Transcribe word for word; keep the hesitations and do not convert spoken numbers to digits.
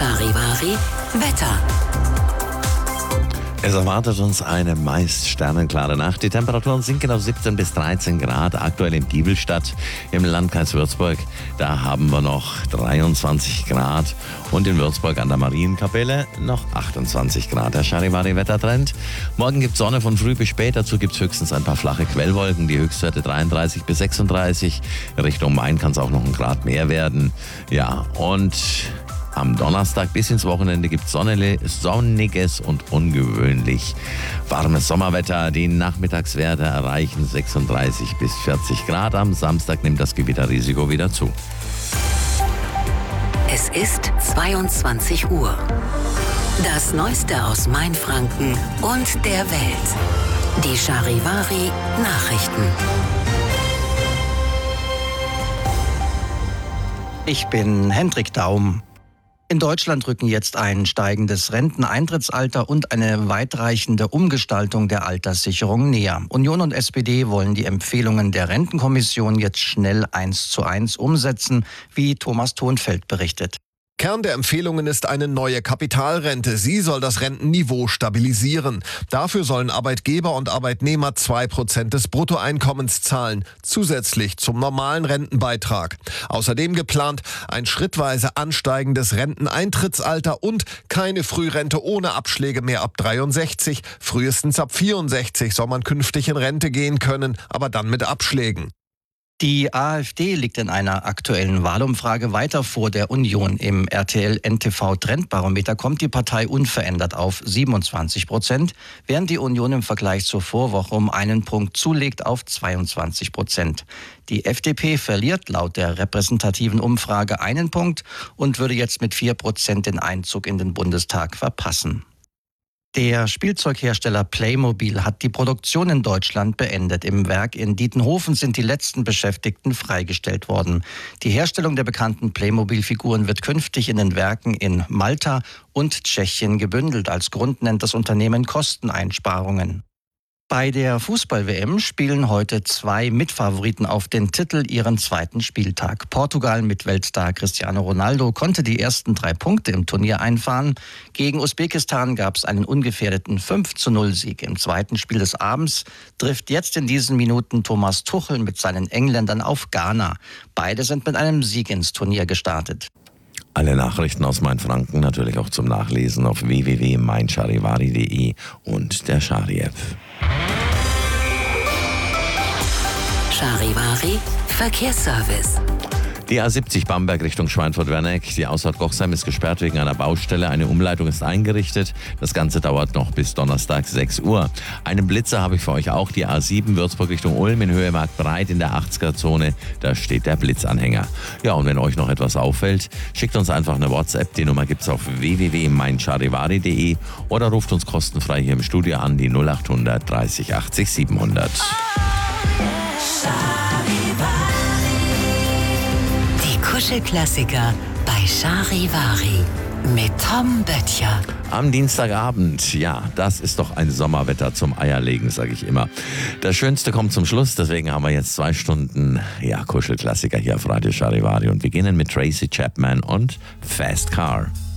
Charivari Wetter. Es erwartet uns eine meist sternenklare Nacht. Die Temperaturen sinken auf siebzehn bis dreizehn Grad. Aktuell in Giebelstadt im Landkreis Würzburg. Da haben wir noch dreiundzwanzig Grad. Und in Würzburg an der Marienkapelle noch achtundzwanzig Grad. Der Charivari-Wettertrend. Morgen gibt es Sonne von früh bis spät. Dazu gibt es höchstens ein paar flache Quellwolken. Die Höchstwerte dreiunddreißig bis sechsunddreißig. Richtung Main kann es auch noch ein Grad mehr werden. Ja, und am Donnerstag bis ins Wochenende gibt es sonniges und ungewöhnlich warmes Sommerwetter. Die Nachmittagswerte erreichen sechsunddreißig bis vierzig Grad. Am Samstag nimmt das Gewitterrisiko wieder zu. Es ist zweiundzwanzig Uhr. Das Neueste aus Mainfranken und der Welt. Die Charivari Nachrichten. Ich bin Hendrik Daum. In Deutschland rücken jetzt ein steigendes Renteneintrittsalter und eine weitreichende Umgestaltung der Alterssicherung näher. Union und S P D wollen die Empfehlungen der Rentenkommission jetzt schnell eins zu eins umsetzen, wie Thomas Thonfeld berichtet. Kern der Empfehlungen ist eine neue Kapitalrente. Sie soll das Rentenniveau stabilisieren. Dafür sollen Arbeitgeber und Arbeitnehmer zwei Prozent des Bruttoeinkommens zahlen, zusätzlich zum normalen Rentenbeitrag. Außerdem geplant ein schrittweise ansteigendes Renteneintrittsalter und keine Frührente ohne Abschläge mehr ab dreiundsechzig. Frühestens ab vierundsechzig soll man künftig in Rente gehen können, aber dann mit Abschlägen. Die AfD liegt in einer aktuellen Wahlumfrage weiter vor der Union. Im R T L-N T V-Trendbarometer kommt die Partei unverändert auf siebenundzwanzig Prozent, während die Union im Vergleich zur Vorwoche um einen Punkt zulegt auf zweiundzwanzig Prozent. Die F D P verliert laut der repräsentativen Umfrage einen Punkt und würde jetzt mit vier Prozent den Einzug in den Bundestag verpassen. Der Spielzeughersteller Playmobil hat die Produktion in Deutschland beendet. Im Werk in Dietenhofen sind die letzten Beschäftigten freigestellt worden. Die Herstellung der bekannten Playmobil-Figuren wird künftig in den Werken in Malta und Tschechien gebündelt. Als Grund nennt das Unternehmen Kosteneinsparungen. Bei der Fußball-W M spielen heute zwei Mitfavoriten auf den Titel ihren zweiten Spieltag. Portugal mit Weltstar Cristiano Ronaldo konnte die ersten drei Punkte im Turnier einfahren. Gegen Usbekistan gab es einen ungefährdeten fünf zu null Sieg. Im zweiten Spiel des Abends trifft jetzt in diesen Minuten Thomas Tuchel mit seinen Engländern auf Ghana. Beide sind mit einem Sieg ins Turnier gestartet. Alle Nachrichten aus Mainfranken natürlich auch zum Nachlesen auf w w w punkt mein charivari punkt de und der Chari-App. Charivari Verkehrsservice. Die A siebzig Bamberg Richtung Schweinfurt-Werneck. Die Ausfahrt Gochsheim ist gesperrt wegen einer Baustelle. Eine Umleitung ist eingerichtet. Das Ganze dauert noch bis Donnerstag sechs Uhr. Einen Blitzer habe ich für euch auch. Die A sieben Würzburg Richtung Ulm in Höhe Marktbreit in der achtziger-Zone. Da steht der Blitzanhänger. Ja, und wenn euch noch etwas auffällt, schickt uns einfach eine WhatsApp. Die Nummer gibt es auf w w w punkt mein charivari punkt de oder ruft uns kostenfrei hier im Studio an, die null acht hundert dreißig achtzig siebenhundert. Kuschelklassiker bei Charivari mit Tom Böttcher. Am Dienstagabend, ja, das ist doch ein Sommerwetter zum Eierlegen, sage ich immer. Das Schönste kommt zum Schluss, deswegen haben wir jetzt zwei Stunden, ja, Kuschelklassiker hier auf Radio Charivari und wir beginnen mit Tracy Chapman und Fast Car.